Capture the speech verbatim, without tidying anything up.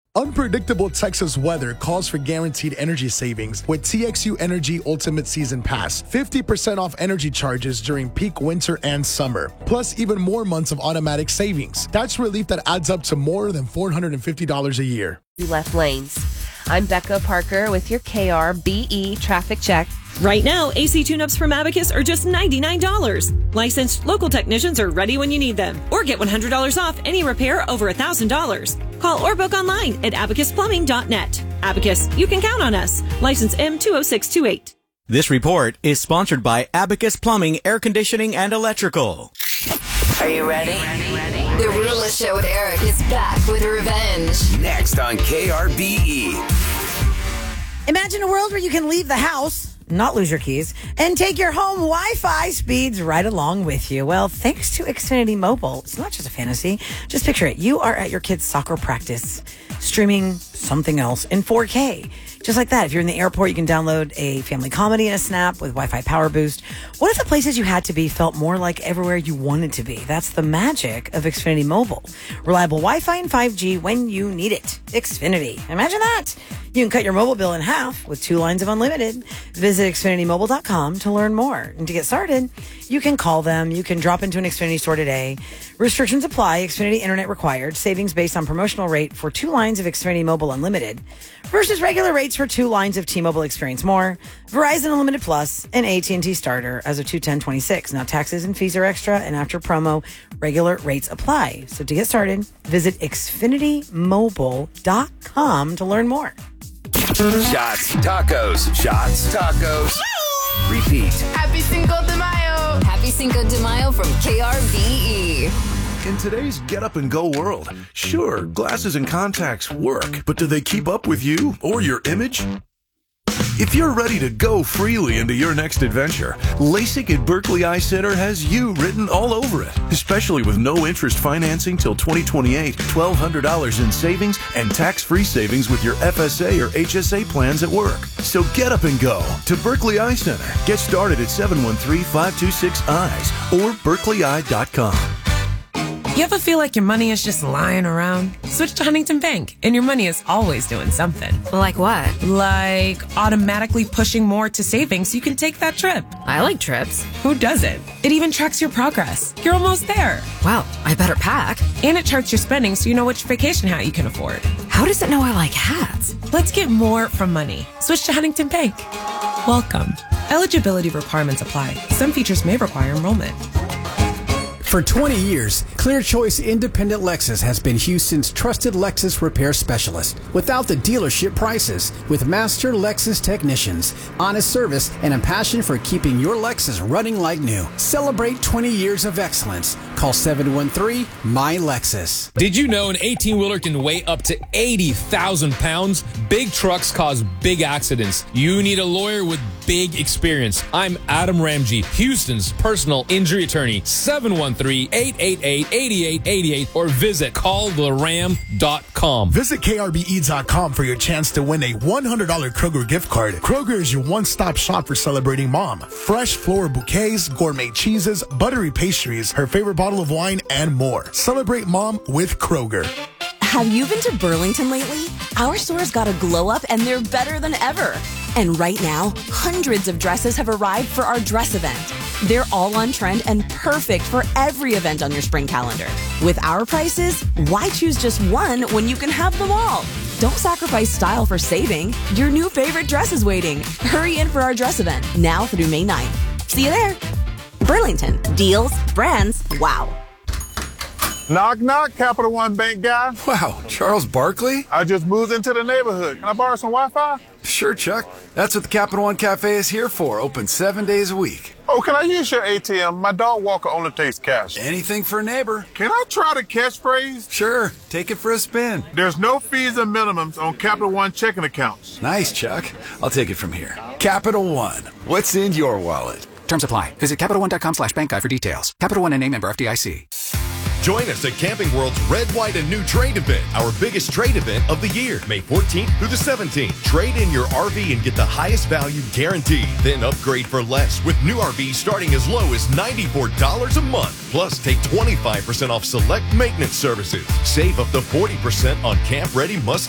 Unpredictable Texas weather calls for guaranteed energy savings with T X U Energy Ultimate Season Pass. fifty percent off energy charges during peak winter and summer. Plus even more months of automatic savings. That's relief that adds up to more than four hundred fifty dollars a year. Left lanes. I'm Becca Parker with your K R B E traffic check. Right now, A C tune-ups from Abacus are just ninety-nine dollars. Licensed local technicians are ready when you need them. Or get one hundred dollars off any repair over one thousand dollars. Call or book online at abacus plumbing dot net. Abacus, you can count on us. License M two oh six two eight. This report is sponsored by Abacus Plumbing, Air Conditioning, and Electrical. Are you ready? The Ruthless Show with Eric is back with revenge. Next on K R B E. Imagine a world where you can leave the house, not lose your keys, and take your home Wi-Fi speeds right along with you. Well, thanks to Xfinity Mobile, it's not just a fantasy. Just picture it. You are at your kid's soccer practice, streaming something else in four K. Just like that. If you're in the airport, you can download a family comedy in a snap with Wi-Fi Power Boost. What if the places you had to be felt more like everywhere you wanted to be? That's the magic of Xfinity Mobile. Reliable Wi-Fi and five G when you need it. Xfinity. Imagine that. You can cut your mobile bill in half with two lines of unlimited. Visit Xfinity Mobile dot com to learn more. And to get started, you can call them. You can drop into an Xfinity store today. Restrictions apply. Xfinity Internet required. Savings based on promotional rate for two lines of Xfinity Mobile Unlimited versus regular rates for two lines of T-Mobile Experience More, Verizon Unlimited Plus, and A T and T Starter as of two ten twenty-six. Now, taxes and fees are extra, and after promo, regular rates apply. So to get started, visit Xfinity Mobile dot com to learn more. Shots, tacos, shots, tacos. Repeat. Happy Cinco de Mayo. Happy Cinco de Mayo from K R B E. In today's get-up-and-go world, sure, glasses and contacts work, but do they keep up with you or your image? If you're ready to go freely into your next adventure, LASIK at Berkeley Eye Center has you written all over it, especially with no interest financing till twenty twenty-eight, twelve hundred dollars in savings, and tax-free savings with your F S A or H S A plans at work. So get up and go to Berkeley Eye Center. Get started at seven one three, five two six, eyes or berkeley eye dot com. You ever feel like your money is just lying around? Switch to Huntington Bank, and your money is always doing something. Like what? Like automatically pushing more to savings so you can take that trip. I like trips. Who doesn't? It even tracks your progress. You're almost there. Wow, I better pack. And it charts your spending so you know which vacation hat you can afford. How does it know I like hats? Let's get more from money. Switch to Huntington Bank. Welcome. Eligibility requirements apply. Some features may require enrollment. For twenty years, Clear Choice Independent Lexus has been Houston's trusted Lexus repair specialist. Without the dealership prices, with master Lexus technicians, honest service, and a passion for keeping your Lexus running like new. Celebrate twenty years of excellence. Call seven one three, M Y Lexus. Did you know an eighteen-wheeler can weigh up to eighty thousand pounds? Big trucks cause big accidents. You need a lawyer with big experience. I'm Adam Ramsey, Houston's personal injury attorney. seven one three, eight eight eight, eight eight eight eight or visit call the ram dot com. Visit K R B E dot com for your chance to win a one hundred dollars Kroger gift card. Kroger is your one-stop shop for celebrating mom. Fresh floral bouquets, gourmet cheeses, buttery pastries, her favorite bottle of wine, and more. Celebrate mom with Kroger. Have you been to Burlington lately? Our store's got a glow up and they're better than ever. And right now, hundreds of dresses have arrived for our dress event. They're all on trend and perfect for every event on your spring calendar. With our prices, why choose just one when you can have them all? Don't sacrifice style for saving. Your new favorite dress is waiting. Hurry in for our dress event, now through May ninth. See you there. Burlington. Deals, brands, wow. Knock, knock, Capital One Bank guy. Wow, Charles Barkley? I just moved into the neighborhood. Can I borrow some Wi-Fi? Sure, Chuck. That's what the Capital One Cafe is here for. Open seven days a week. Oh, can I use your A T M? My dog walker only takes cash. Anything for a neighbor. Can I try the catchphrase? Sure. Take it for a spin. There's no fees and minimums on Capital One checking accounts. Nice, Chuck. I'll take it from here. Capital One. What's in your wallet? Terms apply. Visit Capital One dot com slash bank guide for details. Capital One and a member F D I C. Join us at Camping World's Red, White, and New Trade event, our biggest trade event of the year, May fourteenth through the seventeenth. Trade in your R V and get the highest value guaranteed. Then upgrade for less with new R Vs starting as low as ninety-four dollars a month. Plus, take twenty-five percent off select maintenance services. Save up to forty percent on camp-ready must